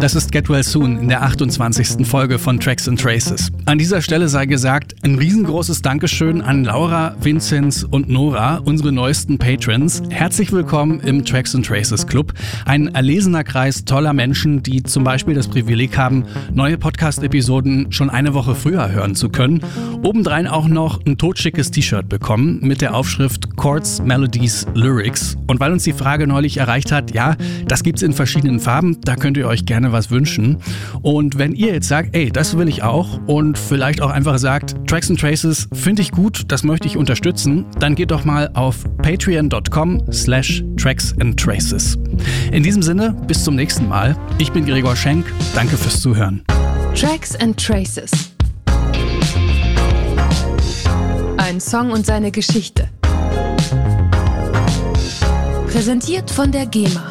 das ist Get Well Soon in der 28. Folge von Tracks and Traces. An dieser Stelle sei gesagt, ein riesengroßes Dankeschön an Laura, Vinzenz und Nora, unsere neuesten Patrons. Herzlich willkommen im Tracks and Traces Club. Ein erlesener Kreis toller Menschen, die zum Beispiel das Privileg haben, neue Podcast-Episoden schon eine Woche früher hören zu können. Obendrein auch noch ein totschickes T-Shirt bekommen mit der Aufschrift Chords, Melodies, Lyrics. Und weil uns die Frage neulich erreicht hat, ja, das gibt's in verschiedenen Farben, da könnt ihr euch gerne was wünschen. Und wenn ihr jetzt sagt, ey, das will ich auch und vielleicht auch einfach sagt, Tracks and Traces finde ich gut, das möchte ich unterstützen, dann geht doch mal auf patreon.com/tracksandtraces. In diesem Sinne, bis zum nächsten Mal. Ich bin Gregor Schenk, danke fürs Zuhören. Tracks and Traces. Ein Song und seine Geschichte. Präsentiert von der GEMA.